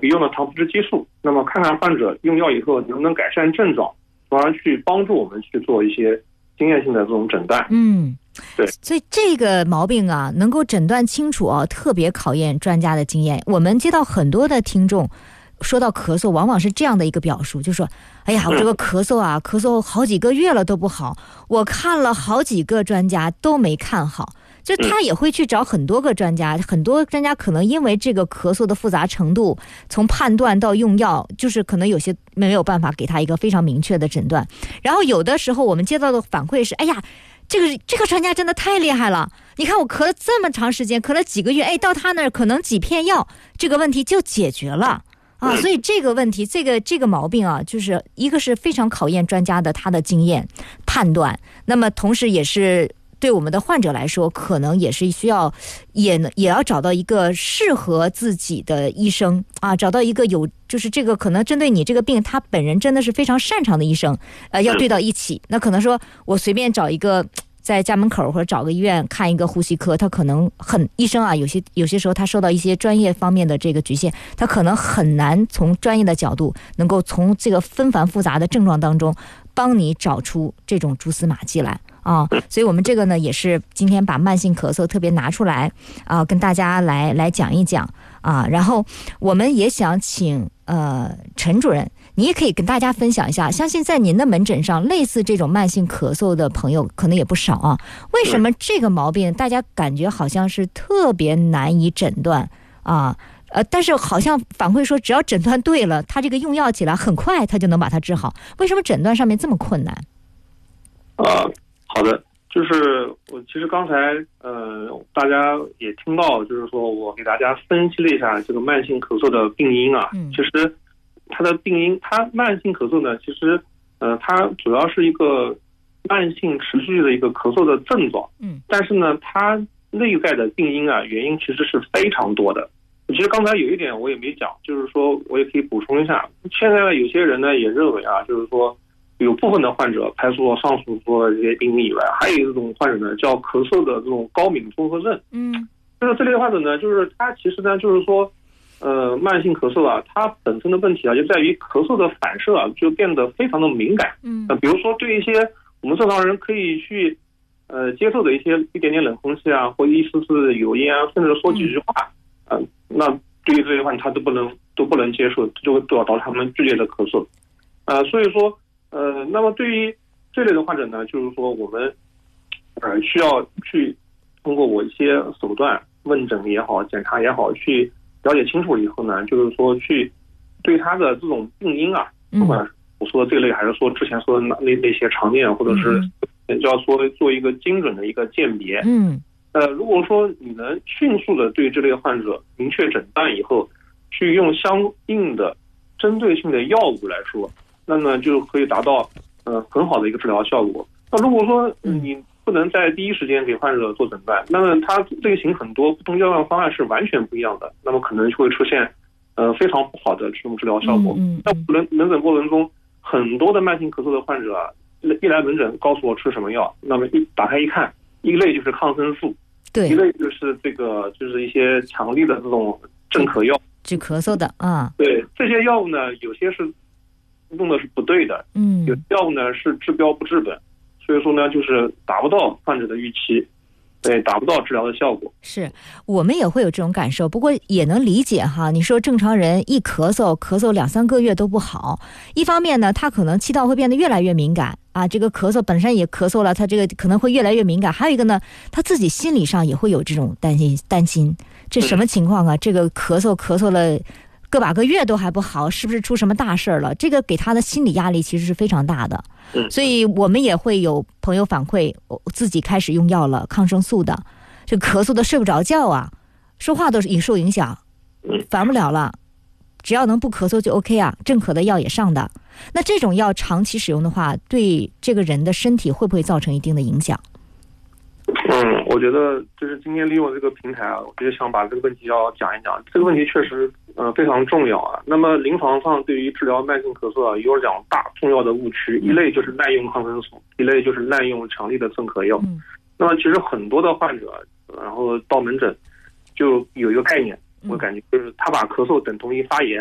别用的糖皮质激素，那么看看患者用药以后能不能改善症状，从而去帮助我们去做一些经验性的这种诊断。对， 所以这个毛病啊，能够诊断清楚啊，特别考验专家的经验。我们接到很多的听众说到咳嗽，往往是这样的一个表述，就说哎呀，我这个咳嗽啊，咳嗽好几个月了都不好，我看了好几个专家都没看好。就他也会去找很多个专家，很多专家可能因为这个咳嗽的复杂程度，从判断到用药，就是可能有些没有办法给他一个非常明确的诊断。然后有的时候我们接到的反馈是，哎呀，这个专家真的太厉害了，你看我咳了这么长时间，咳了几个月，哎，到他那儿可能几片药，这个问题就解决了啊。所以这个问题，这个毛病啊，就是一个是非常考验专家的他的经验判断，那么同时也是对我们的患者来说，可能也是需要也要找到一个适合自己的医生啊，找到一个就是这个可能针对你这个病他本人真的是非常擅长的医生，要对到一起。那可能说我随便找一个在家门口或者找个医院看一个呼吸科，他可能医生啊，有些时候他受到一些专业方面的这个局限，他可能很难从专业的角度能够从这个纷繁复杂的症状当中帮你找出这种蛛丝马迹来啊。所以我们这个呢也是今天把慢性咳嗽特别拿出来啊，跟大家来讲一讲啊。然后我们也想请陈主任，你也可以跟大家分享一下，相信在您的门诊上类似这种慢性咳嗽的朋友可能也不少啊。为什么这个毛病大家感觉好像是特别难以诊断啊？但是好像反馈说只要诊断对了，他这个用药起来很快他就能把它治好，为什么诊断上面这么困难？ 好的，就是我其实刚才大家也听到，就是说我给大家分析了一下这个慢性咳嗽的病因啊。其实它的病因，它慢性咳嗽呢，其实它主要是一个慢性持续的一个咳嗽的症状。但是呢，它内在的病因啊，原因其实是非常多的。其实刚才有一点我也没讲，就是说我也可以补充一下。现在有些人呢也认为啊，就是说有部分的患者排除了上述说的这些病因以外，还有一种患者呢叫咳嗽的这种高敏综合症。就是这类患者呢，就是他其实呢就是说慢性咳嗽啊，它本身的问题啊就在于咳嗽的反射啊就变得非常的敏感。比如说对一些我们正常人可以去接受的一点点冷空气啊，或一丝丝油烟啊，甚至说几句话那对于这些患者他都不能接受，就会导致他们剧烈的咳嗽。所以说那么对于这类的患者呢，就是说我们需要去通过我一些手段，问诊也好，检查也好，去了解清楚以后呢，就是说去对他的这种病因啊，不管我说的这类还是说之前说的那些常见，或者是要说做一个精准的一个鉴别。如果说你能迅速的对这类患者明确诊断以后，去用相应的针对性的药物来说，那么就可以达到很好的一个治疗效果。那如果说你不能在第一时间给患者做诊断，那么它类型很多，不同药方案是完全不一样的，那么可能就会出现非常不好的这种治疗效果。在门诊过程中，很多的慢性咳嗽的患者啊，一来门诊告诉我吃什么药，那么打开一看，一类就是抗生素，对，一类就是就是一些强力的这种镇咳药， 治咳嗽的啊。 对，这些药物呢，有些是用的是不对的，有药物呢是治标不治本，所以说呢，就是达不到患者的预期，对，达不到治疗的效果。 是我们也会有这种感受，不过也能理解哈。你说正常人一咳嗽2-3个月都不好，一方面呢，他可能气道会变得越来越敏感啊，这个咳嗽本身也咳嗽了，他这个可能会越来越敏感。还有一个呢，他自己心理上也会有这种担心，这什么情况啊？这个咳嗽了个把个月都还不好，是不是出什么大事了？这个给他的心理压力其实是非常大的。所以我们也会有朋友反馈，自己开始用药了，抗生素的，这咳嗽的睡不着觉啊，说话都是也受影响，烦不了了，只要能不咳嗽就 OK 啊，镇咳的药也上的。那这种药长期使用的话，对这个人的身体会不会造成一定的影响？ 我觉得就是今天利用这个平台啊，我就想把这个问题要讲一讲。这个问题确实非常重要啊。那么临床上对于治疗慢性咳嗽啊，有2大重要的误区，一类就是滥用抗生素，一类就是滥用强力的镇咳药。那么其实很多的患者，然后到门诊就有一个概念，我感觉就是他把咳嗽等同于发炎。